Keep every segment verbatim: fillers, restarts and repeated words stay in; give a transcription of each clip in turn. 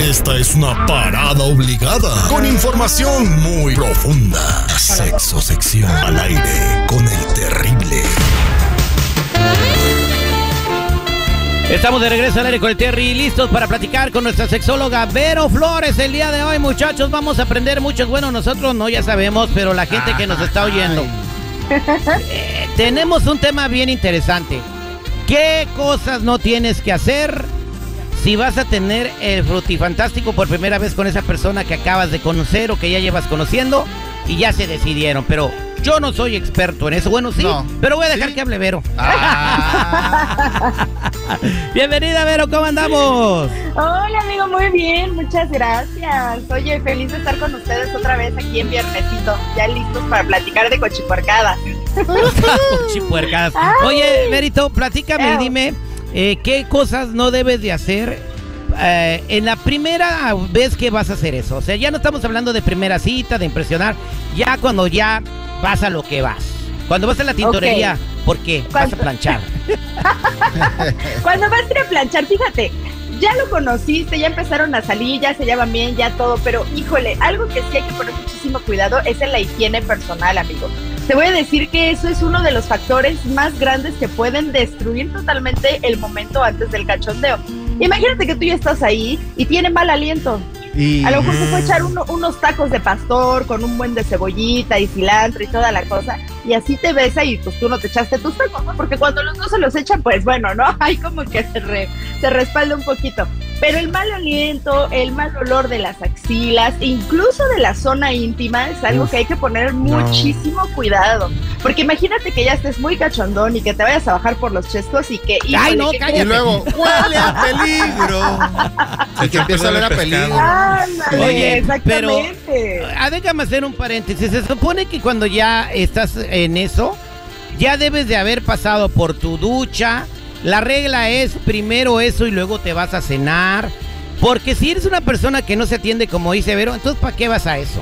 Esta es una parada obligada con información muy profunda. Sexo sección al aire con el terrible. Estamos de regreso al aire con el Terry, listos para platicar con nuestra sexóloga Vero Flores. El día de hoy, muchachos, vamos a aprender muchos. Bueno, nosotros no, ya sabemos, pero la gente que nos está oyendo. Eh, tenemos un tema bien interesante. ¿Qué cosas no tienes que hacer si vas a tener el frutifantástico por primera vez con esa persona que acabas de conocer o que ya llevas conociendo y ya se decidieron? Pero yo no soy experto en eso. Bueno, sí, no, pero voy a dejar ¿sí? que hable Vero. Ah. Bienvenida, Vero, ¿cómo andamos? Hola, amigo, muy bien, muchas gracias. Oye, feliz de estar con ustedes otra vez aquí en Viernesito, ya listos para platicar de cochipuercadas. Cochipuercadas. Oye, Verito, platícame y dime eh, qué cosas no debes de hacer eh, en la primera vez que vas a hacer eso. O sea, ya no estamos hablando de primera cita, de impresionar, ya cuando ya vas a lo que vas. Cuando vas a la tintorería, okay. ¿Por qué? ¿Cuándo? Vas a planchar. Cuando vas a ir a planchar, fíjate, ya lo conociste, ya empezaron a salir, ya se llevan bien, ya todo, pero híjole, algo que sí hay que poner muchísimo cuidado es en la higiene personal, amigo. Te voy a decir que eso es uno de los factores más grandes que pueden destruir totalmente el momento antes del cachondeo. Imagínate que tú ya estás ahí y tiene mal aliento. Y... a lo mejor se puede echar uno, unos tacos de pastor con un buen de cebollita y cilantro y toda la cosa, y así te besa y pues tú no te echaste tus tacos, ¿no? Porque cuando los dos se los echan, pues bueno, ¿no? Hay como que se, re, se respalda un poquito. Pero el mal aliento, el mal olor de las axilas, incluso de la zona íntima, es algo Uf, que hay que poner muchísimo no. cuidado. Porque imagínate que ya estés muy cachondón y que te vayas a bajar por los chescos y que... ¡Ay, no, cállate! Y luego, huele a peligro. Y que empieza a oler a peligro. Ándale, oye, exactamente. Pero, ah, déjame hacer un paréntesis. Se supone que cuando ya estás en eso, ya debes de haber pasado por tu ducha. La regla es primero eso y luego te vas a cenar. Porque si eres una persona que no se atiende como dice Vero, entonces ¿para qué vas a eso?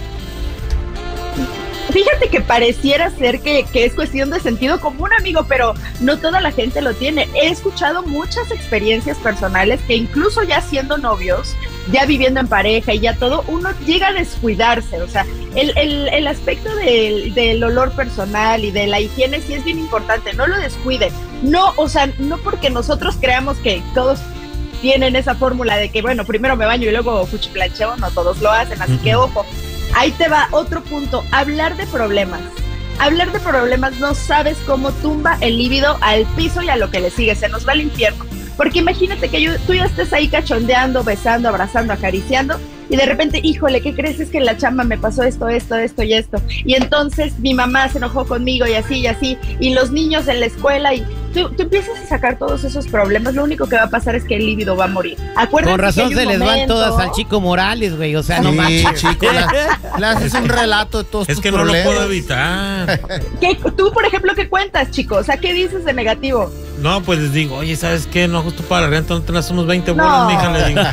Fíjate que pareciera ser que, que es cuestión de sentido común, amigo, pero no toda la gente lo tiene. He escuchado muchas experiencias personales que incluso ya siendo novios, ya viviendo en pareja y ya todo, uno llega a descuidarse. O sea, el, el, el aspecto del, del olor personal y de la higiene sí es bien importante, no lo descuiden. No, o sea, no porque nosotros creamos que todos tienen esa fórmula de que, bueno, primero me baño y luego cuchiplancheo, no todos lo hacen, así que ojo. Ahí te va otro punto, hablar de problemas. Hablar de problemas no sabes cómo tumba el líbido al piso y a lo que le sigue, se nos va al infierno. Porque imagínate que yo, tú ya estés ahí cachondeando, besando, abrazando, acariciando, y de repente, híjole, ¿qué crees? Es que en la chamba me pasó esto, esto, esto y esto. Y entonces mi mamá se enojó conmigo y así y así, y los niños en la escuela, y tú, tú empiezas a sacar todos esos problemas, lo único que va a pasar es que el líbido va a morir. Acuérdate. Con razón se les momento... van todas al Chico Morales, güey, o sea, sí, no manches. Chico, le haces un relato de todos es tus que problemas. No lo puedo evitar. ¿Qué, tú, por ejemplo, qué cuentas, chicos? O sea, ¿qué dices de negativo? No, pues les digo, oye, ¿sabes qué? No, justo para la renta no tenés unos veinte bolas, no. Mija, le digo.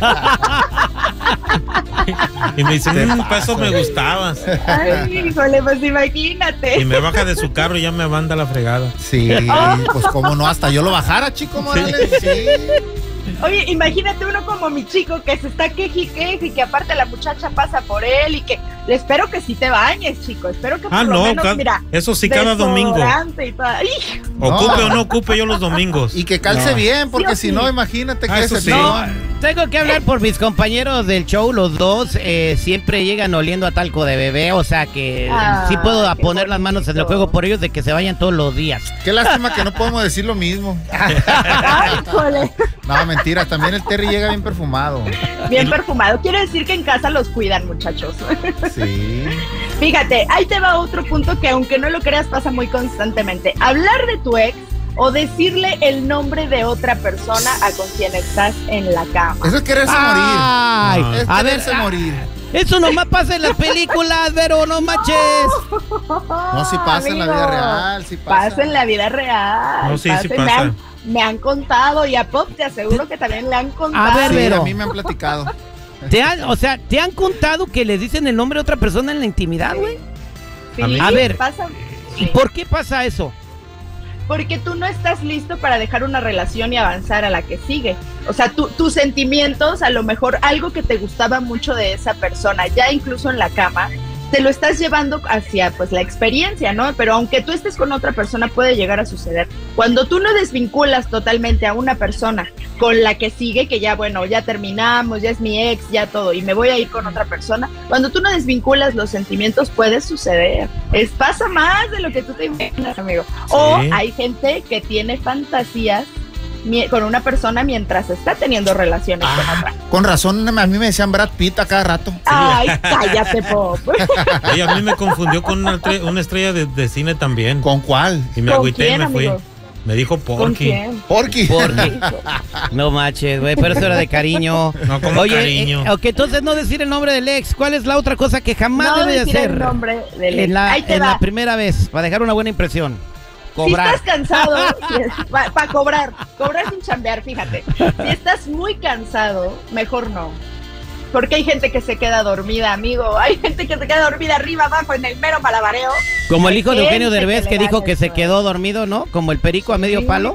Y me dice, mmm, para eso me gustabas. Ay, híjole, pues imagínate. Y me baja de su carro y ya me manda la fregada. Sí, pues cómo no, hasta yo lo bajara, Chico Morales. Sí. Sí. Oye, imagínate uno como mi chico que se está queje y queje y que aparte la muchacha pasa por él y que espero que sí te bañes, chico, espero que por ah, lo no, menos, ca- mira, eso sí cada domingo. Y ocupe no. o no ocupe yo los domingos. Y que calce no. bien, porque sí, si no, imagínate que ah, ese sí. No, tengo que hablar por mis compañeros del show, los dos eh, siempre llegan oliendo a talco de bebé, o sea que ah, sí puedo poner bonito. Las manos en el juego por ellos de que se vayan todos los días. Qué lástima que no podemos decir lo mismo. Ay, no, mentira, también el Terry llega bien perfumado. Bien perfumado, quiere decir que en casa los cuidan, muchachos. Sí. Fíjate, ahí te va otro punto que aunque no lo creas pasa muy constantemente. Hablar de tu ex o decirle el nombre de otra persona a con quien estás en la cama. Eso es quererse Ay, morir. Es a quererse ver, morir. Eso nomás pasa en las películas, pero no manches. No, sí pasa amigo, en la vida real, sí pasa. Pasa en la vida real. No, sí, pasa, sí pasa. Me han, me han contado y a Pop te aseguro que también le han contado. A ver, sí, Vero. A mí me han platicado. ¿Te han, o sea, ¿te han contado que les dicen el nombre de otra persona en la intimidad, güey? Sí, a ver, pasa, ¿y sí. por qué pasa eso? Porque tú no estás listo para dejar una relación y avanzar a la que sigue. O sea, tu, tus sentimientos, a lo mejor algo que te gustaba mucho de esa persona, ya incluso en la cama, te lo estás llevando hacia pues la experiencia, ¿no? Pero aunque tú estés con otra persona, puede llegar a suceder. Cuando tú no desvinculas totalmente a una persona con la que sigue, que ya, bueno, ya terminamos, ya es mi ex, ya todo, y me voy a ir con otra persona, cuando tú no desvinculas los sentimientos, puede suceder. Es, pasa más de lo que tú te imaginas, amigo. Sí. O hay gente que tiene fantasías con una persona mientras está teniendo relaciones ah, con otra. Con razón, a mí me decían Brad Pitt a cada rato. Ay, cállate, Pop. Y a mí me confundió con una, una estrella de, de cine también. ¿Con cuál? Y me agüité y me fui. Amigo? Me dijo Porky. ¿Con quién? Porky. Porky. No manches, güey, pero eso era de cariño. No, como Oye, cariño. Eh, ok, entonces no decir el nombre del ex. ¿Cuál es la otra cosa que jamás no debe de hacer? el nombre del ex. En, la, Ahí te en va. la primera vez, para dejar una buena impresión. Cobrar. Si estás cansado, para pa cobrar, cobrar sin chambear, fíjate. Si estás muy cansado, mejor no. Porque hay gente que se queda dormida, amigo. Hay gente que se queda dormida arriba, abajo, en el mero malabareo. Como el hijo de Eugenio Gente Derbez que, que dijo que se quedó dormido, ¿no? Como el perico a medio sí, palo.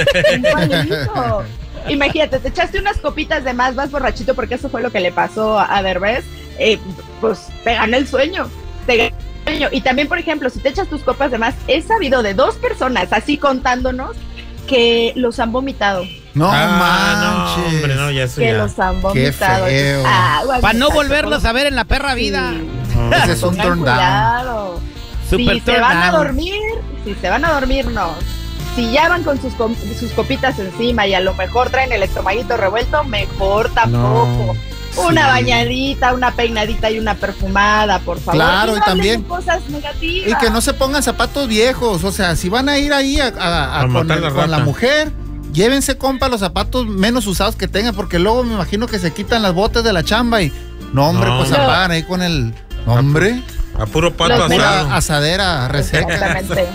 Igualito. Imagínate, te echaste unas copitas de más, vas borrachito, porque eso fue lo que le pasó a Derbez. Eh, pues te gana el sueño. Te gana el sueño. Y también, por ejemplo, si te echas tus copas de más, he sabido de dos personas, así contándonos, que los han vomitado. No ah, manches. No, hombre, no, ya eso que ya. los han vomitado. Qué feo. Ah, para no volverlos a ver en la perra vida. Sí. No, ese es un turn down. Super si se van a dormir, si se van a dormir, no. Si ya van con sus, sus copitas encima y a lo mejor traen el estomaguito revuelto, mejor tampoco. No, una sí. bañadita, una peinadita y una perfumada, por favor. Claro, y, no y también cosas negativas. Y que no se pongan zapatos viejos, o sea, si van a ir ahí a, a, a, a con, el, la con la mujer, llévense, compa, los zapatos menos usados que tengan, porque luego me imagino que se quitan las botas de la chamba y no, hombre, no, pues no. apagan ahí con el hombre. A puro pato asado. Menos, asadera reseca. Exactamente.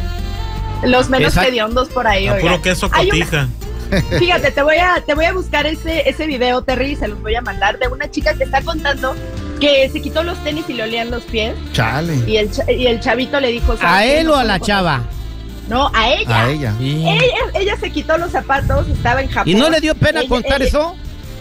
Los menos hediondos por ahí. A puro queso cotija. Una, fíjate, te voy a te voy a buscar ese ese video, Terry, y se los voy a mandar, de una chica que está contando que se quitó los tenis y le olían los pies. Chale. Y el, y el chavito le dijo... ¿A él o a la chava? No, a ella. A ella. Sí. ella. Ella se quitó los zapatos, estaba en Japón. ¿Y no le dio pena ella, contar ella, eso?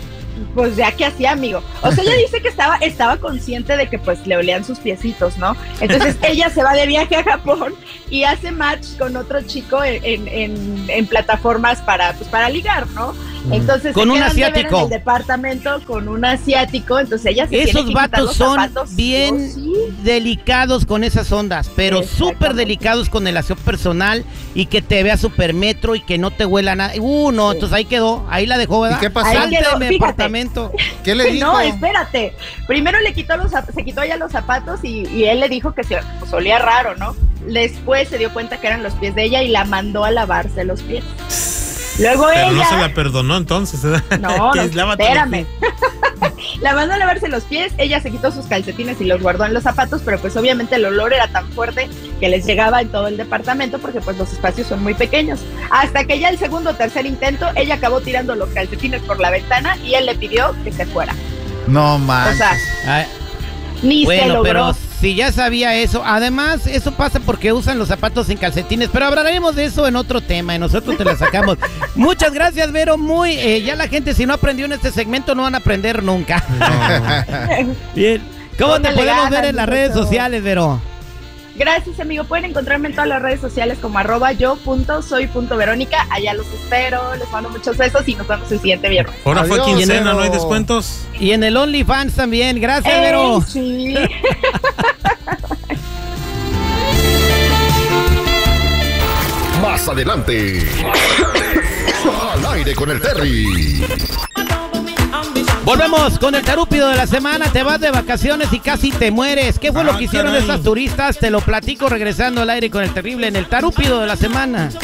Pues ya que hacía, amigo. O sea, ella dice que estaba, estaba consciente de que pues le olían sus piecitos, ¿no? Entonces ella se va de viaje a Japón y hace match con otro chico en, en, en, en plataformas para, pues, para ligar, ¿no? Entonces con un asiático en el departamento con un asiático, entonces ella se esos tiene que vatos los son zapatos, bien sí. delicados con esas ondas, pero súper delicados con el aseo personal y que te vea super metro y que no te huela nada. Uh, no, sí. Entonces ahí quedó, ahí la dejó, ¿verdad? ¿Y qué pasó? Salte de mi apartamento. ¿Qué le dijo? No, espérate. Primero le quitó los se quitó ya los zapatos y, y él le dijo que se pues, olía raro, ¿no? Después se dio cuenta que eran los pies de ella y la mandó a lavarse los pies. Luego Pero ella... no se la perdonó entonces. ¿eh? No, no, espérame. La mandó a lavarse los pies, ella se quitó sus calcetines y los guardó en los zapatos, pero pues obviamente el olor era tan fuerte que les llegaba en todo el departamento porque pues los espacios son muy pequeños. Hasta que ya el segundo o tercer intento, ella acabó tirando los calcetines por la ventana y él le pidió que se fuera. No manches. O sea, Ay, ni bueno, se logró. Pero si ya sabía eso, además eso pasa porque usan los zapatos sin calcetines, pero hablaremos de eso en otro tema y nosotros te la sacamos. Muchas gracias, Vero, muy, eh, ya la gente si no aprendió en este segmento no van a aprender nunca. No. Bien, ¿cómo Póngale te podemos ganas, ver en las redes sociales, Vero? Gracias, amigo, pueden encontrarme en todas las redes sociales como arroba yo punto soy punto verónica, allá los espero, les mando muchos besos y nos vemos el siguiente viernes. Ahora Adiós, fue quincena, Vero. ¿No hay descuentos? Y en el OnlyFans también, gracias, Ey, Vero. Sí. Más adelante, al aire con el Terry. Volvemos con el tarúpido de la semana. Te vas de vacaciones y casi te mueres. ¿Qué fue ah, lo que hicieron caray. estas turistas? Te lo platico regresando al aire con el terrible en el tarúpido de la semana.